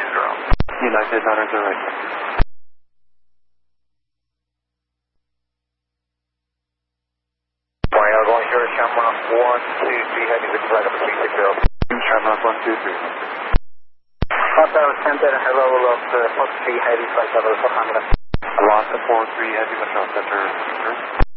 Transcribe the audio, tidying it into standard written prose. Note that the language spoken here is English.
United 908. Mario going sure, Shamrock 123 heavy with flight up 360. Shamrock 123. Hotel Center, hello, lost 43 heavy flight level 400. Lost 43 heavy control center.